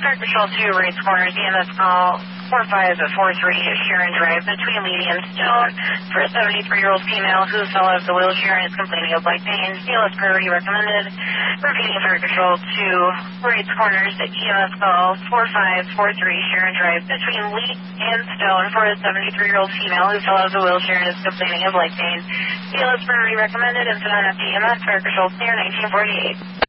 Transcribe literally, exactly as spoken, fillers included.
Fire Patrol two, Rates Corners, E M S call four five four three, Sharon Drive, between Lee and Stone, for a seventy-three-year-old female who fell out of the wheelchair and is complaining of leg pain. C L S priority recommended. Repeating, Fire Patrol two, Rates Corners, E M S call four five four three, Sharon Drive, between Lee and Stone, for a seventy-three-year-old female who fell out of the wheelchair and is complaining of leg pain. C L S priority recommended. Incident at the E M S, Fire Patrol clear, nineteen forty-eight.